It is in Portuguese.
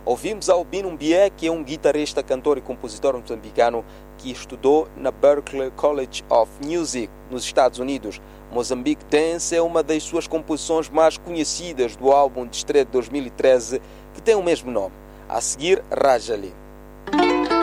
Ouvimos Albino Mbie, que é um guitarrista, cantor e compositor moçambicano que estudou na Berklee College of Music, nos Estados Unidos. Mozambique Dance é uma das suas composições mais conhecidas do álbum de estreia de 2013, que tem o mesmo nome. A seguir, Rajali.